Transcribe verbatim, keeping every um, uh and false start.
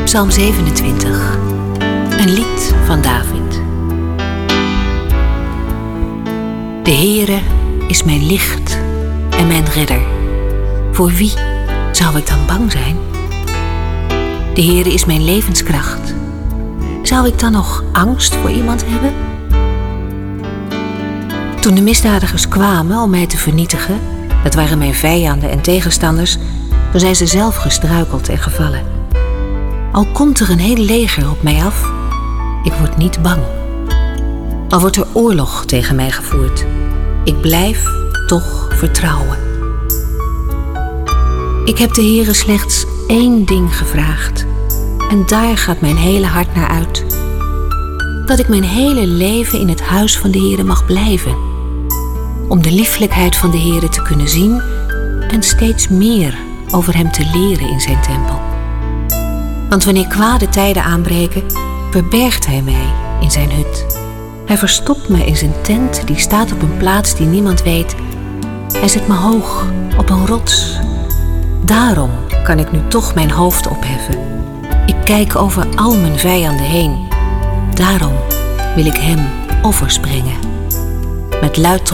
Psalm zevenentwintig. Een lied van David. De Heere is mijn licht en mijn redder. Voor wie zou ik dan bang zijn? De Heere is mijn levenskracht. Zou ik dan nog angst voor iemand hebben? Toen de misdadigers kwamen om mij te vernietigen, dat waren mijn vijanden en tegenstanders, toen zijn ze zelf gestruikeld en gevallen. Al komt er een heel leger op mij af, ik word niet bang. Al wordt er oorlog tegen mij gevoerd, ik blijf toch vertrouwen. Ik heb de Heere slechts één ding gevraagd, en daar gaat mijn hele hart naar uit. Dat ik mijn hele leven in het huis van de Heere mag blijven, om de lieflijkheid van de Heere te kunnen zien en steeds meer over hem te leren in zijn tempel. Want wanneer kwade tijden aanbreken, verbergt hij mij in zijn hut. Hij verstopt me in zijn tent, die staat op een plaats die niemand weet. Hij zet me hoog op een rots. Daarom kan ik nu toch mijn hoofd opheffen. Ik kijk over al mijn vijanden heen. Daarom wil ik hem offers brengen. Met luid